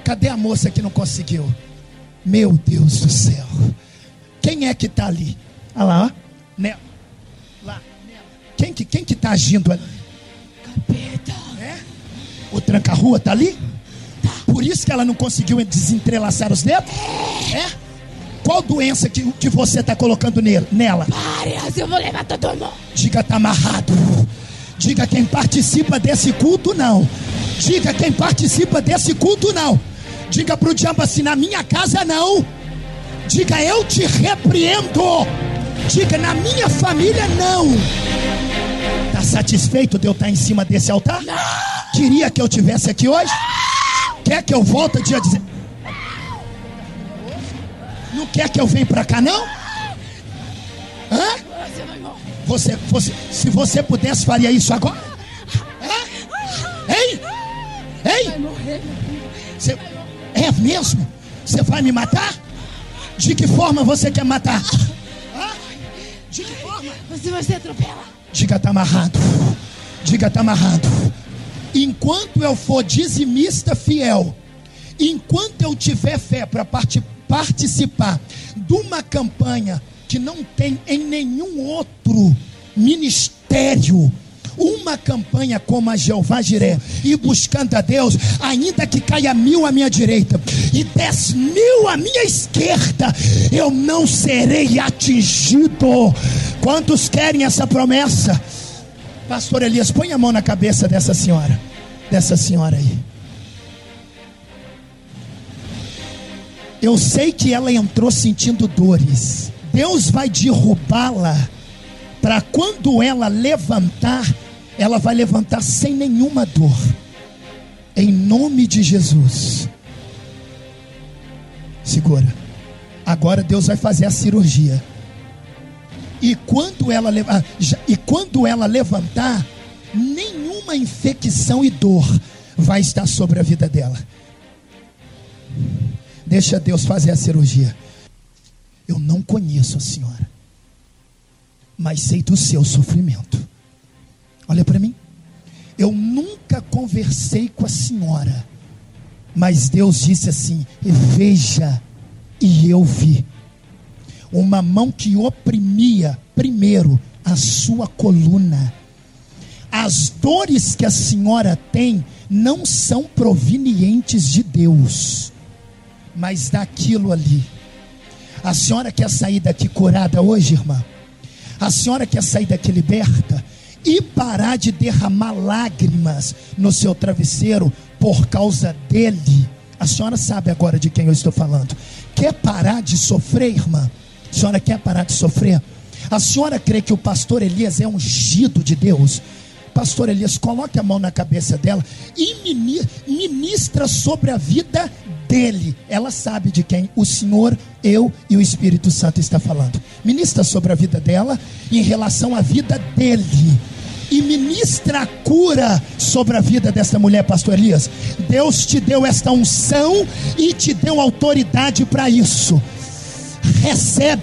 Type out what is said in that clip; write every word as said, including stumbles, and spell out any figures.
cadê a moça que não conseguiu? Meu Deus do céu. Quem é que está ali? Olha lá, ó. Nela. Lá, nela. Quem que quem que está agindo ali? Capeta. É? O tranca-rua está ali? Tá. Por isso que ela não conseguiu desentrelaçar os dedos? É? Qual doença que, que você está colocando nele, nela? Várias, eu vou levar todo mundo. Diga, está amarrado. Diga, quem participa desse culto não. Diga, quem participa desse culto não. Diga para o diabo assim, na minha casa não. Diga, eu te repreendo. Diga, na minha família não. Está satisfeito de eu estar em cima desse altar? Não. Queria que eu tivesse aqui hoje? Não. Quer que eu volte a dizer? Não quer que eu venha para cá não? Hã? Você, você, se você pudesse, faria isso agora? Hã? Hein? Hein? Você, é mesmo? Você vai me matar? De que forma você quer matar? Hã? De que forma? Você vai ser atropelado. Diga, tá amarrado. Diga, tá amarrado. Enquanto eu for dizimista fiel, enquanto eu tiver fé para part, participar de uma campanha que não tem em nenhum outro ministério, uma campanha como a Jeová Jiré, e buscando a Deus, ainda que caia mil à minha direita e dez mil à minha esquerda, eu não serei atingido. Quantos querem essa promessa? Pastor Elias, põe a mão na cabeça dessa senhora, dessa senhora aí. Eu sei que ela entrou sentindo dores. Deus vai derrubá-la, para quando ela levantar, ela vai levantar sem nenhuma dor, em nome de Jesus. Segura. Agora Deus vai fazer a cirurgia. E quando ela, e quando ela levantar, nenhuma infecção e dor vai estar sobre a vida dela. Deixa Deus fazer a cirurgia. Eu não conheço a senhora, mas sei do seu sofrimento. Olha para mim. Eu nunca conversei com a senhora, mas Deus disse assim: veja, e eu vi. Uma mão que oprimia primeiro a sua coluna. As dores que a senhora tem não são provenientes de Deus, mas daquilo ali. A senhora quer sair daqui curada hoje, irmã? A senhora quer sair daqui liberta e parar de derramar lágrimas no seu travesseiro por causa dele? A senhora sabe agora de quem eu estou falando. Quer parar de sofrer, irmã? A senhora quer parar de sofrer? A senhora crê que o pastor Elias é ungido de Deus? Pastor Elias, coloque a mão na cabeça dela e ministra sobre a vida dele. Ela sabe de quem o Senhor, eu e o Espírito Santo está falando. Ministra sobre a vida dela em relação à vida dele. E ministra a cura sobre a vida dessa mulher, pastor Elias. Deus te deu esta unção e te deu autoridade para isso. Recebe.